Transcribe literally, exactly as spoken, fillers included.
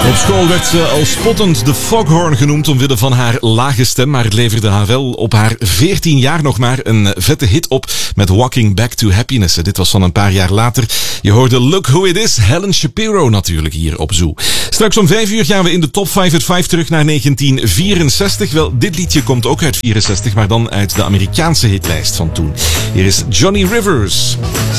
Op school werd ze al spottend de Foghorn genoemd omwille van haar lage stem, maar het leverde haar wel op haar veertien jaar nog maar een vette hit op met Walking Back to Happiness. Dit was van een paar jaar later. Je hoorde Look Who It Is, Helen Shapiro natuurlijk hier op Zoo. Straks om vijf uur gaan we in de top vijf at vijf terug naar negentien vierenzestig. Wel, dit liedje komt ook uit vierenzestig, maar dan uit de Amerikaanse hitlijst van toen. Hier is Johnny Rivers.